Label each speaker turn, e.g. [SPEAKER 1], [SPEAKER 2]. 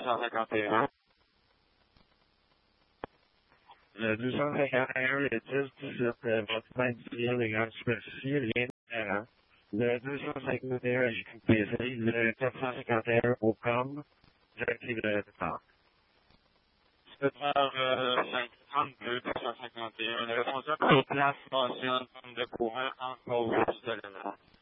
[SPEAKER 1] 251. Le 251, le 10, 17, votre manuel, les grandes superficies, rien de différent. Le 251, JQPC, le 451, OCOM, directive de départ. Tu peux faire 52, 451. Le responsable sur place mentionne de courant entre autres de l'élément.